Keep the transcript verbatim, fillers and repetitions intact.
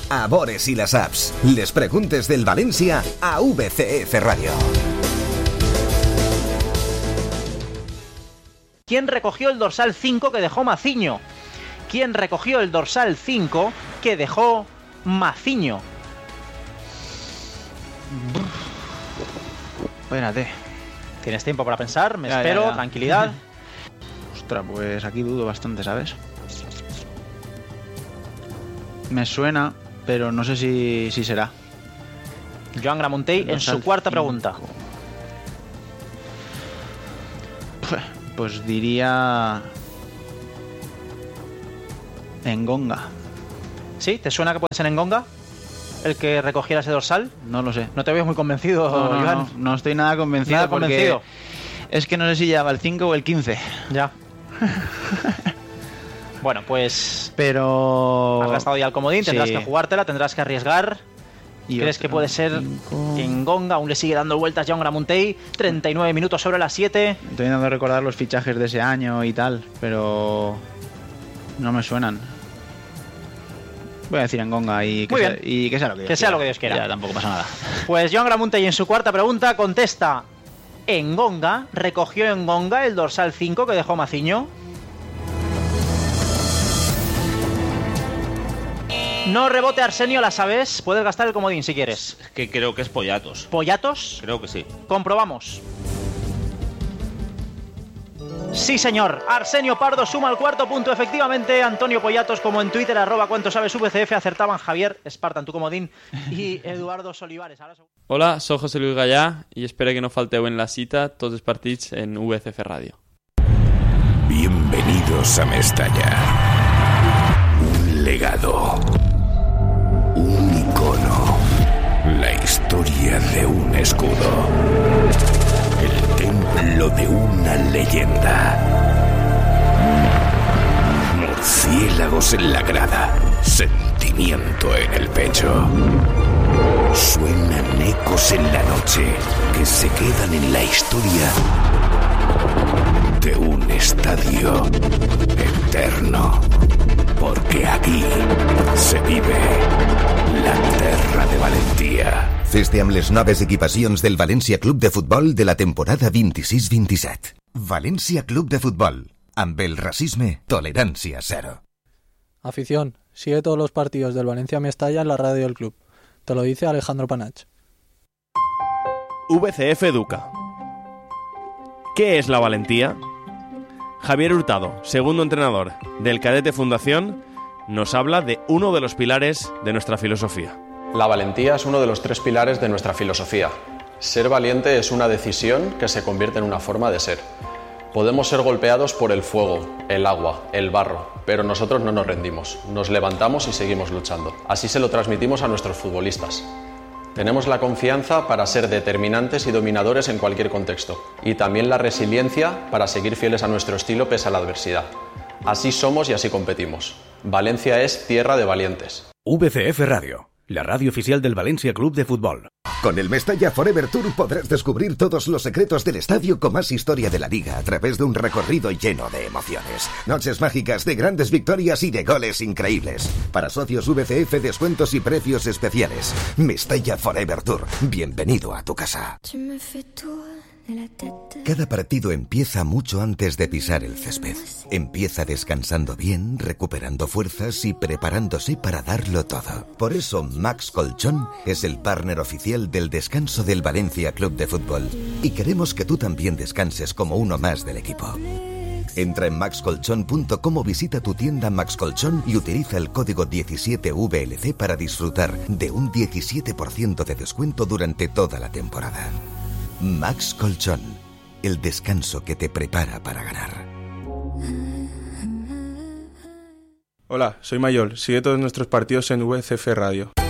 a Bores i les Saps. Les preguntes del València a V C F Radio. ¿Quién recogió el dorsal cinco que dejó Maciño? ¿Quién recogió el dorsal cinco que dejó Maciño? Espérate. Tienes tiempo para pensar, me Ya, espero, ya, ya. tranquilidad. Ostras, pues aquí dudo bastante, ¿sabes? Me suena, pero no sé si, si será. Joan Gramuntey en su cuarta pregunta. Pues diría... Engonga. ¿Sí? ¿Te suena que puede ser Engonga el que recogiera ese dorsal? No lo sé. No te veo muy convencido, No, no, Joan. no, no estoy nada convencido. Nada porque convencido. Es que no sé si lleva el cinco o el quince. Ya. Bueno, pues... Pero... Has gastado ya el comodín, tendrás Sí. que jugártela, tendrás que arriesgar. Y ¿Crees otro que puede ser cinco. Engonga? Aún le sigue dando vueltas Joan Gramuntey. treinta y nueve minutos sobre las siete. Estoy intentando recordar los fichajes de ese año y tal, pero... No me suenan. Voy a decir Engonga y que, Muy sea, bien. y que sea lo que Dios Que sea quiera. lo que Dios quiera. Ya, tampoco pasa nada. Pues Joan Gramuntey en su cuarta pregunta contesta: Engonga. ¿Recogió Engonga el dorsal cinco que dejó Maciño? No rebote, Arsenio, la sabes. Puedes gastar el comodín si quieres. Es que creo que es Pollatos. ¿Pollatos? Creo que sí. Comprobamos. Sí, señor. Arsenio Pardo suma el cuarto punto. Efectivamente, Antonio Pollatos, como en Twitter, arroba cuánto sabes V C F, acertaban Javier Esparta en tu comodín y Eduardo Solivares. Ahora... Hola, soy José Luis Gallà i espero que no falteu en la cita tots els partits en V C F Radio. Bienvenidos a Mestalla. Un legado. Un icono. La historia de un escudo. El templo de una leyenda. Murciélagos en la grada. Sentimiento en el pecho. Suenan ecos en la noche que se quedan en la historia de un estadio eterno. Porque aquí se vive la terra de Valentía. Fes-te amb les noves equipacions del València Club de Futbol de la temporada vint-i-sis vint-i-set. València Club de Futbol. Amb el racisme, tolerancia cero. Afición, sigue todos los partidos del Valencia Mestalla en la radio del club. Te lo dice Alejandro Panach. V C F Educa. ¿Qué es la valentía? Javier Hurtado, segundo entrenador del Cadete Fundación, nos habla de uno de los pilares de nuestra filosofía. La valentía es uno de los tres pilares de nuestra filosofía. Ser valiente es una decisión que se convierte en una forma de ser. Podemos ser golpeados por el fuego, el agua, el barro, pero nosotros no nos rendimos, nos levantamos y seguimos luchando. Así se lo transmitimos a nuestros futbolistas. Tenemos la confianza para ser determinantes y dominadores en cualquier contexto, y también la resiliencia para seguir fieles a nuestro estilo pese a la adversidad. Así somos y así competimos. Valencia es tierra de valientes. V C F Radio, la radio oficial del Valencia Club de Fútbol. Con el Mestalla Forever Tour podrás descubrir todos los secretos del estadio con más historia de la liga a través de un recorrido lleno de emociones. Noches mágicas de grandes victorias y de goles increíbles. Para socios V C F, descuentos y precios especiales. Mestalla Forever Tour. Bienvenido a tu casa. Cada partido empieza mucho antes de pisar el césped. Empieza descansando bien, recuperando fuerzas y preparándose para darlo todo. Por eso Max Colchón es el partner oficial del descanso del Valencia Club de Fútbol. Y queremos que tú también descanses como uno más del equipo. Entra en max colchón punto com o visita tu tienda Max Colchón y utiliza el código diecisiete V L C para disfrutar de un diecisiete por ciento de descuento durante toda la temporada. Max Colchón, el descanso que te prepara para ganar. Hola, soy Mayol. Sigue todos nuestros partidos en V C F Radio.